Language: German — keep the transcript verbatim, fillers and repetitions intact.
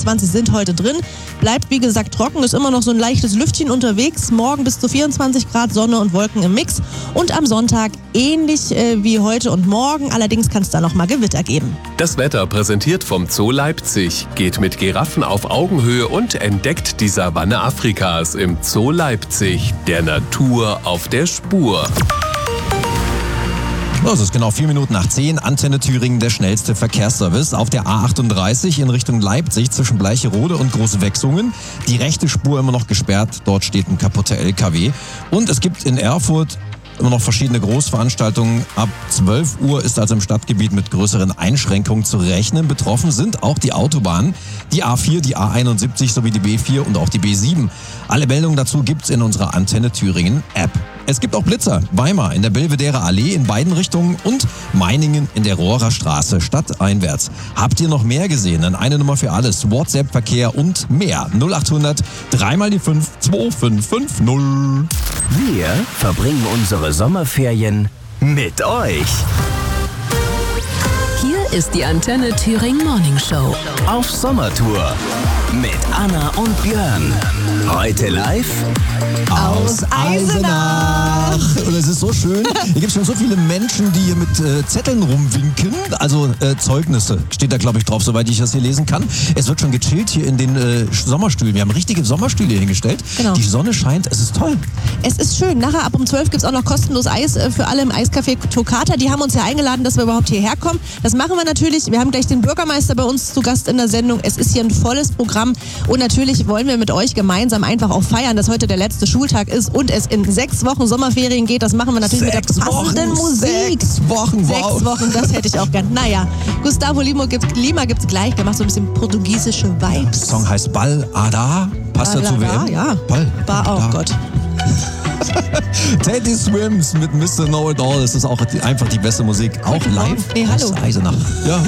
fünfundzwanzig sind heute drin. Bleibt wie gesagt trocken, ist immer noch so ein leichtes Lüftchen unterwegs. Morgen bis zu vierundzwanzig Grad, Sonne und Wolken im Mix. Und am Sonntag ähnlich äh, wie heute und morgen. Allerdings kann es da noch mal Gewitter geben. Das Wetter präsentiert vom Zoo Leipzig. Geht mit Giraffen auf Augenhöhe und entdeckt die Savanne Afrikas im Zoo Leipzig. Der Natur auf der Spur. Es ist genau vier Minuten nach zehn. Antenne Thüringen, der schnellste Verkehrsservice. Auf der A achtunddreißig in Richtung Leipzig zwischen Bleicherode und Großwechsungen. Die rechte Spur immer noch gesperrt. Dort steht ein kaputter L K W. Und es gibt in Erfurt immer noch verschiedene Großveranstaltungen. Ab zwölf Uhr ist also im Stadtgebiet mit größeren Einschränkungen zu rechnen. Betroffen sind auch die Autobahnen, die A vier, die A einundsiebzig sowie die B vier und auch die B sieben. Alle Meldungen dazu gibt's in unserer Antenne Thüringen App. Es gibt auch Blitzer. Weimar in der Belvedere Allee in beiden Richtungen und Meiningen in der Rohrer Straße stadteinwärts. Habt ihr noch mehr gesehen? Dann eine Nummer für alles. WhatsApp-Verkehr und mehr. null achthundert drei mal die fünf zwei fünf fünf null. Wir verbringen unsere Sommerferien mit euch. Hier ist die Antenne Thüringen Morning Show. Auf Sommertour mit Anna und Björn. Heute live aus Eisenach. Und es ist so schön. Hier gibt es schon so viele Menschen, die hier mit äh, Zetteln rumwinken. Also äh, Zeugnisse steht da, glaube ich, drauf, soweit ich das hier lesen kann. Es wird schon gechillt hier in den äh, Sommerstühlen. Wir haben richtige Sommerstühle hier hingestellt. Genau. Die Sonne scheint. Es ist toll. Es ist schön. Nachher ab um zwölf gibt es auch noch kostenlos Eis äh, für alle im Eiscafé Toccata. Die haben uns ja eingeladen, dass wir überhaupt hierher kommen. Das machen wir natürlich. Wir haben gleich den Bürgermeister bei uns zu Gast in der Sendung. Es ist hier ein volles Programm. Und natürlich wollen wir mit euch gemeinsam einfach auch feiern, dass heute der letzte Schultag ist und es in sechs Wochen Sommerferien geht. Das machen wir natürlich Sechs mit der passenden Wochen, Musik. Sechs Wochen, wow. Sechs Wochen, das hätte ich auch gern. Naja, Gustavo Lima gibt's, Lima gibt's gleich. Der macht so ein bisschen portugiesische Vibes. Der Song heißt Ball Ada. Passt dazu W M? Ja. Ball. Bar, oh Ada. Gott. Teddy Swims mit Mister Know It All. Das ist auch die, einfach die beste Musik. Auch live Nee, hallo. aus Eisenach. Ja.